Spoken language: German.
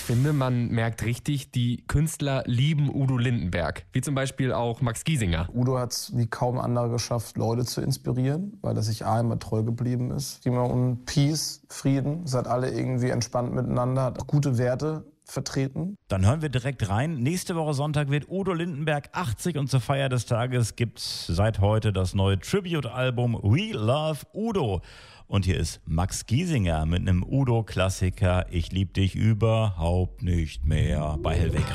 finde, man merkt richtig, die Künstler lieben Udo Lindenberg. Wie zum Beispiel auch Max Giesinger. Udo hat es wie kaum anderer geschafft, Leute zu inspirieren, weil er sich immer treu geblieben ist. Immer um Peace, Frieden, seid alle irgendwie entspannt miteinander, hat auch gute Werte vertreten. Dann hören wir direkt rein. Nächste Woche Sonntag wird Udo Lindenberg 80 und zur Feier des Tages gibt's seit heute das neue Tribute-Album We Love Udo. Und hier ist Max Giesinger mit einem Udo-Klassiker Ich lieb dich überhaupt nicht mehr bei Hellweg.